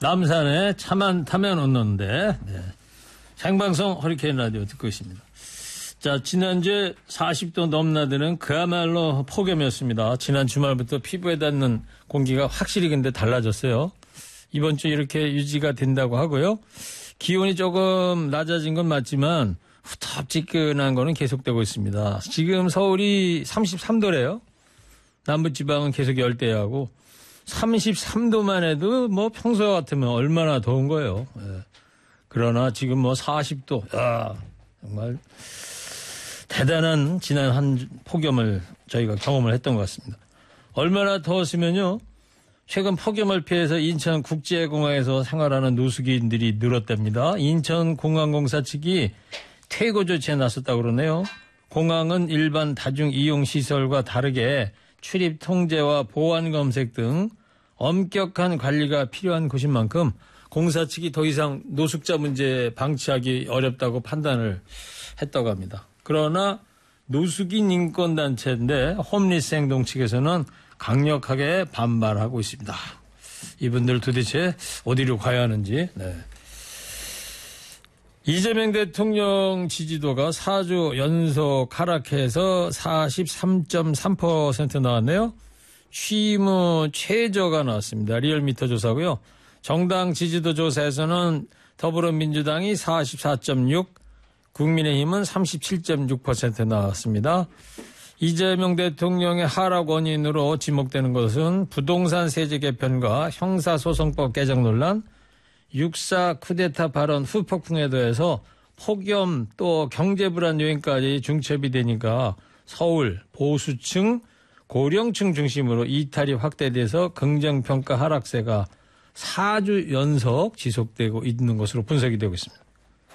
남산에 차만 타면 웃는데 네. 생방송 허리케인 라디오 듣고 있습니다. 자, 지난주에 40도 넘나드는 그야말로 폭염이었습니다. 지난 주말부터 피부에 닿는 공기가 확실히 근데 달라졌어요. 이번 주 이렇게 유지가 된다고 하고요. 기온이 조금 낮아진 건 맞지만 후텁지근한 거는 계속되고 있습니다. 지금 서울이 33도래요. 남부지방은 계속 열대야고 33도만 해도 뭐 평소 같으면 얼마나 더운 거예요. 예. 그러나 지금 뭐 40도, 야, 정말 대단한 지난 한 폭염을 저희가 경험을 했던 것 같습니다. 얼마나 더웠으면요. 최근 폭염을 피해서 인천국제공항에서 생활하는 노숙인들이 늘었답니다. 인천공항공사 측이 퇴거 조치에 나섰다고 그러네요. 공항은 일반 다중이용시설과 다르게 출입 통제와 보안 검색 등 엄격한 관리가 필요한 곳인 만큼 공사 측이 더 이상 노숙자 문제 방치하기 어렵다고 판단을 했다고 합니다. 그러나 노숙인 인권단체인데 홈리스 행동 측에서는 강력하게 반발하고 있습니다. 이분들 도대체 어디로 가야 하는지. 네. 이재명 대통령 지지도가 4주 연속 하락해서 43.3% 나왔네요. 취임 후 최저가 나왔습니다. 리얼미터 조사고요. 정당 지지도 조사에서는 더불어민주당이 44.6, 국민의힘은 37.6% 나왔습니다. 이재명 대통령의 하락 원인으로 지목되는 것은 부동산 세제 개편과 형사소송법 개정 논란, 6.4 쿠데타 발언 후폭풍에 더해서 폭염 또 경제불안 요인까지 중첩이 되니까 서울 보수층, 고령층 중심으로 이탈이 확대돼서 긍정평가 하락세가 4주 연속 지속되고 있는 것으로 분석이 되고 있습니다.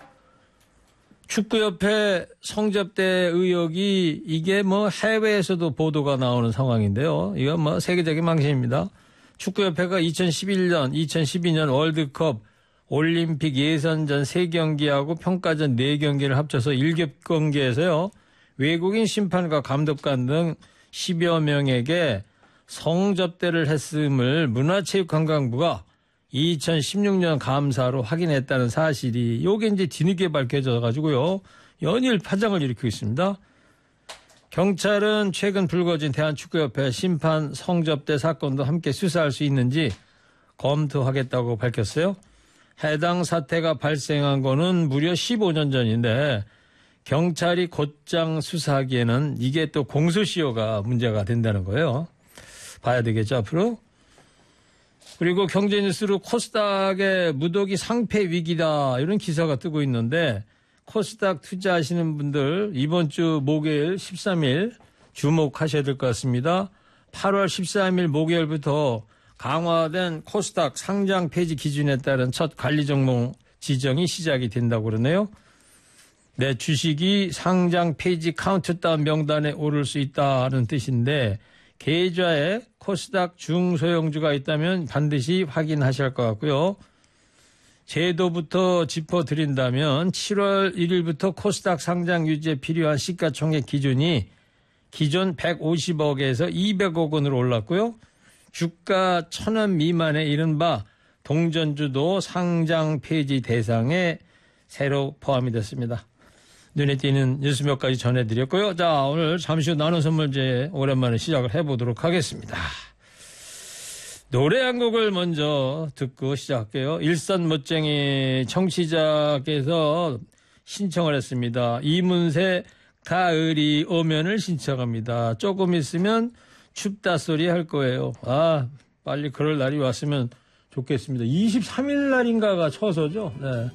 축구협회 성접대 의혹이 이게 뭐 해외에서도 보도가 나오는 상황인데요. 이건 뭐 세계적인 망신입니다. 축구협회가 2011년, 2012년 월드컵 올림픽 예선전 3경기하고 평가전 4경기를 합쳐서 1경기에서요. 외국인 심판과 감독관 등 10여 명에게 성접대를 했음을 문화체육관광부가 2016년 감사로 확인했다는 사실이 요게 이제 뒤늦게 밝혀져 가지고요. 연일 파장을 일으키고 있습니다. 경찰은 최근 불거진 대한축구협회 심판 성접대 사건도 함께 수사할 수 있는지 검토하겠다고 밝혔어요. 해당 사태가 발생한 거는 무려 15년 전인데 경찰이 곧장 수사하기에는 이게 또 공소시효가 문제가 된다는 거예요. 봐야 되겠죠, 앞으로. 그리고 경제뉴스로 코스닥의 무더기 상패 위기다 이런 기사가 뜨고 있는데 코스닥 투자하시는 분들 이번 주 목요일 13일 주목하셔야 될 것 같습니다. 8월 13일 목요일부터 강화된 코스닥 상장 폐지 기준에 따른 첫 관리 종목 지정이 시작이 된다고 그러네요. 내 주식이 상장 폐지 카운트다운 명단에 오를 수 있다는 뜻인데 계좌에 코스닥 중소형주가 있다면 반드시 확인하셔야 할 것 같고요. 제도부터 짚어드린다면 7월 1일부터 코스닥 상장 유지에 필요한 시가총액 기준이 기존 150억에서 200억 원으로 올랐고요. 주가 1,000원 미만의 이른바 동전주도 상장 폐지 대상에 새로 포함이 됐습니다. 눈에 띄는 뉴스 몇 가지 전해드렸고요. 자, 오늘 잠시 후 나눈 선물제 오랜만에 시작을 해보도록 하겠습니다. 노래 한 곡을 먼저 듣고 시작할게요. 일산 멋쟁이 청취자께서 신청을 했습니다. 이문세 가을이 오면을 신청합니다. 조금 있으면 춥다 소리 할 거예요. 아, 빨리 그럴 날이 왔으면 좋겠습니다. 23일 날인가가 처서죠. 네.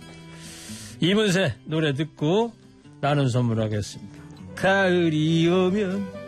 이문세 노래 듣고 나눈 선물하겠습니다. 가을이 오면